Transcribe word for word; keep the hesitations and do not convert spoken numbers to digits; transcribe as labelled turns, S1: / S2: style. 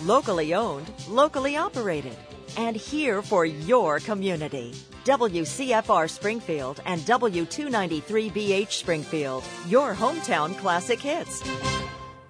S1: Locally owned, locally operated, and here for your community. W C F R Springfield and W two ninety-three B H Springfield, your hometown classic hits.